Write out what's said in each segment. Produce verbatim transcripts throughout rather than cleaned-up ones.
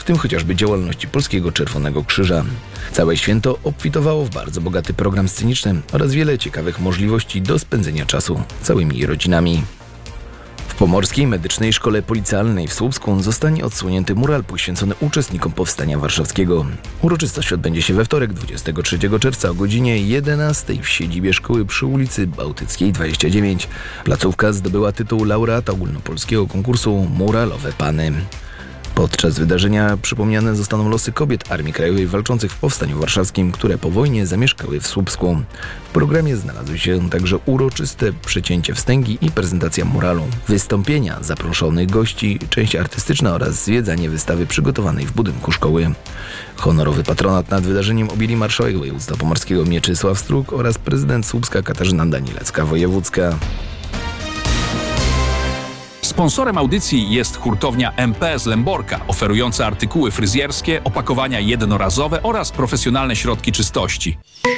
w tym chociażby działalności Polskiego Czerwonego Krzyża. Całe święto obfitowało w bardzo bogaty program sceniczny oraz wiele ciekawych możliwości do spędzenia czasu całymi rodzinami. W Pomorskiej Medycznej Szkole Policjalnej w Słupsku zostanie odsłonięty mural poświęcony uczestnikom Powstania Warszawskiego. Uroczystość odbędzie się we wtorek dwudziestego trzeciego czerwca o godzinie jedenastej w siedzibie szkoły przy ulicy Bałtyckiej dwadzieścia dziewięć. Placówka zdobyła tytuł laureata ogólnopolskiego konkursu Muralowe Pany. Podczas wydarzenia przypomniane zostaną losy kobiet Armii Krajowej walczących w Powstaniu Warszawskim, które po wojnie zamieszkały w Słupsku. W programie znalazły się także uroczyste przecięcie wstęgi i prezentacja muralu, wystąpienia zaproszonych gości, część artystyczna oraz zwiedzanie wystawy przygotowanej w budynku szkoły. Honorowy patronat nad wydarzeniem objęli marszałek województwa pomorskiego Mieczysław Struk oraz prezydent Słupska Katarzyna Danilecka-Wojewódzka. Sponsorem audycji jest hurtownia M P S Lęborka, oferująca artykuły fryzjerskie, opakowania jednorazowe oraz profesjonalne środki czystości.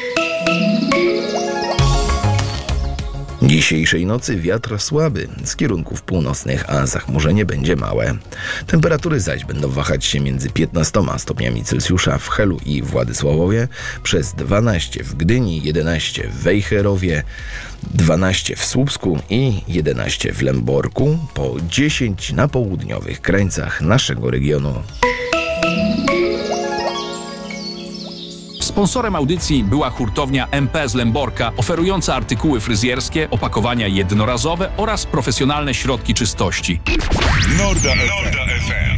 Dzisiejszej nocy wiatr słaby z kierunków północnych, a zachmurzenie będzie małe. Temperatury zaś będą wahać się między piętnastoma stopniami Celsjusza w Helu i Władysławowie, przez dwanaście w Gdyni, jedenaście w Wejherowie, dwanaście w Słupsku i jedenaście w Lęborku, po dziesięć na południowych krańcach naszego regionu. Sponsorem audycji była hurtownia M P S Lęborka, oferująca artykuły fryzjerskie, opakowania jednorazowe oraz profesjonalne środki czystości. Norda F M.